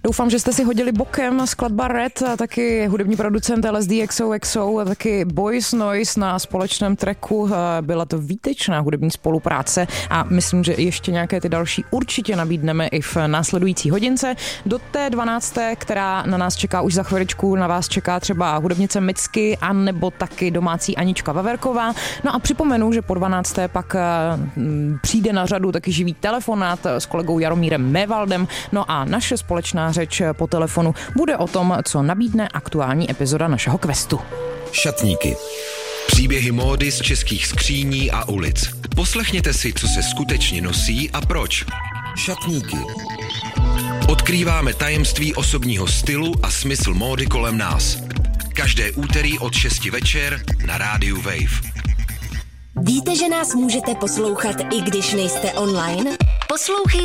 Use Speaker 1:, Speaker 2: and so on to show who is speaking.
Speaker 1: Doufám, že jste si hodili bokem skladba Red, a taky hudební producent LSD XOXO, a taky Boys Noise na společném tracku. Byla to výtečná hudební spolupráce a myslím, že ještě nějaké ty další určitě nabídneme i v následující hodince. Do té 12., která na nás čeká už za chviličku, na vás čeká třeba hudebnice Micky a nebo taky domácí Anička Veverková. No a připomenu, že po 12. pak přijde na řadu taky živý telefonát s kolegou Jaromírem Mévaldem. No a naše společná řeč po telefonu bude o tom, co nabídne aktuální epizoda našeho questu.
Speaker 2: Šatníky. Příběhy módy z českých skříní a ulic. Poslechněte si, co se skutečně nosí a proč. Šatníky. Odkrýváme tajemství osobního stylu a smysl módy kolem nás. Každé úterý od 6 večer na rádiu Wave.
Speaker 3: Víte, že nás můžete poslouchat, i když nejste online? Poslouchejte